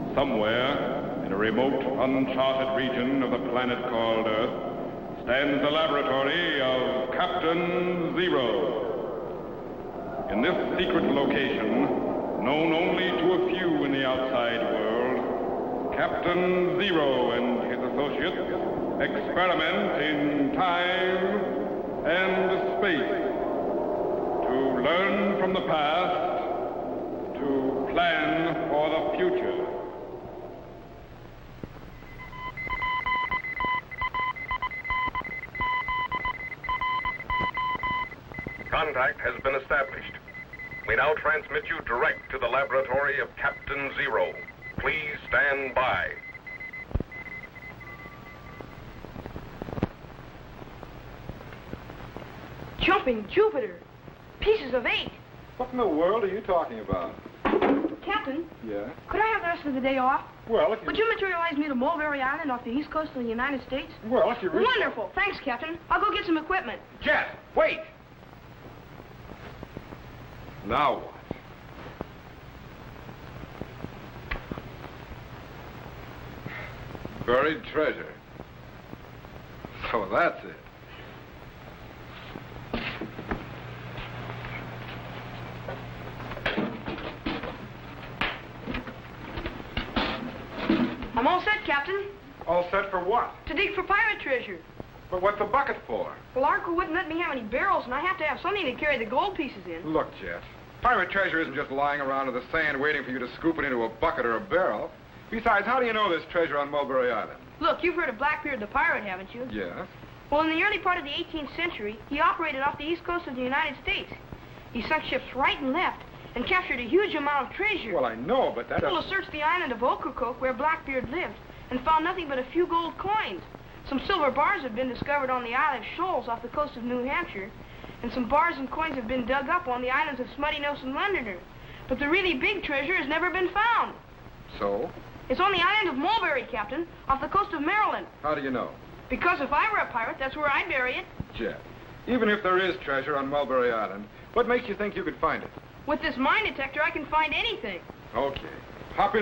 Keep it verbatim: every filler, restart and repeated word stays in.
Somewhere in a remote, uncharted region of the planet called Earth stands the laboratory of Captain Zero. In this secret location, known only to a few in the outside world, Captain Zero and his associates experiment in time and space to learn from the past, to plan for the future. Contact has been established. We now transmit you direct to the laboratory of Captain Zero. Please stand by. Jumping Jupiter! Pieces of eight! What in the world are you talking about? Captain? Yeah? Could I have the rest of the day off? Well, if you... Would you materialize me to Mulberry Island off the east coast of the United States? Well, if you really... Wonderful! Thanks, Captain. I'll go get some equipment. Jet, wait! Now what? Buried treasure. So that's it. I'm all set, Captain. All set for what? To dig for pirate treasure. But what's the bucket for? Well, our crew wouldn't let me have any barrels, and I have to have something to carry the gold pieces in. Look, Jet. Pirate treasure isn't just lying around in the sand waiting for you to scoop it into a bucket or a barrel. Besides, how do you know there's treasure on Mulberry Island? Look, you've heard of Blackbeard the pirate, haven't you? Yes. Well, in the early part of the eighteenth century, he operated off the east coast of the United States. He sunk ships right and left and captured a huge amount of treasure. Well, I know, but that... People searched the island of Ocracoke, where Blackbeard lived, and found nothing but a few gold coins. Some silver bars have been discovered on the Isle of Shoals off the coast of New Hampshire, and some bars and coins have been dug up on the islands of Smutty Nose and Londoner. But the really big treasure has never been found. So? It's on the island of Mulberry, Captain, off the coast of Maryland. How do you know? Because if I were a pirate, that's where I'd bury it. Jet, even if there is treasure on Mulberry Island, what makes you think you could find it? With this mine detector, I can find anything. Okay. Hop in.